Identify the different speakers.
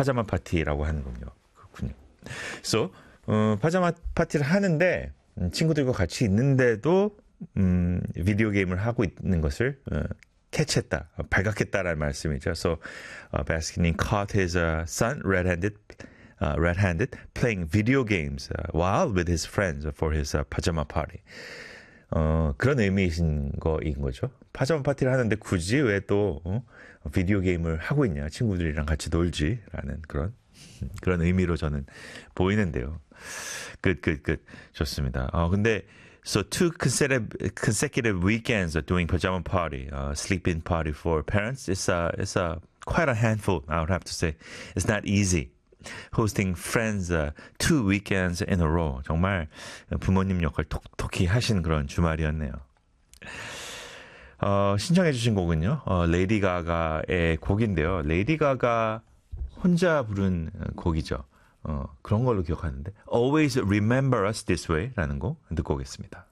Speaker 1: 파자마 파티라고 하는군요. 그렇군요. 그래서 파자마 파티를 하는데 친구들과 같이 있는데도 비디오 게임을 하고 있는 것을 캐치했다, 발각했다라는 말씀이죠. So Baskin caught his son red-handed playing video games while with his friends for his pajama party. 그런 의미이신 거인 거죠. 파자마 파티를 하는데 굳이 왜 또 비디오 게임을 하고 있냐, 친구들이랑 같이 놀지라는 그런 의미로 저는 보이는데요. 끝. 좋습니다. 근데 so two consecutive weekends of doing pajama party, sleep-in party for parents is quite a handful. I would have to say it's not easy. Hosting friends 2 weekends in a row. 정말 부모님 역할 톡톡히 하신 그런 주말이었네요. 신청해 주신 곡은요, 레이디 가가의 곡인데요. 레이디 가가 혼자 부른 곡이죠. 그런 걸로 기억하는데 Always Remember Us This Way 라는 곡 듣고 오겠습니다.